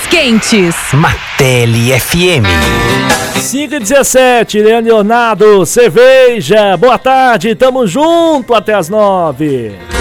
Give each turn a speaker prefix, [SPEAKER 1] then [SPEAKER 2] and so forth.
[SPEAKER 1] quentes.
[SPEAKER 2] Martelli FM.
[SPEAKER 3] 5h17, Leandro Leonardo, cerveja. Boa tarde, tamo junto até as 9.